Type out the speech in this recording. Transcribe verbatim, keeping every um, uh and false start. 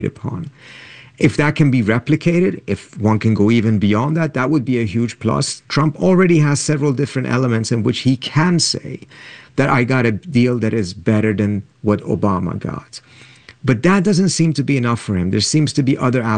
upon. If that can be replicated, if one can go even beyond that, that would be a huge plus. Trump already has several different elements in which he can say that I got a deal that is better than what Obama got. But that doesn't seem to be enough for him. There seems to be other aspects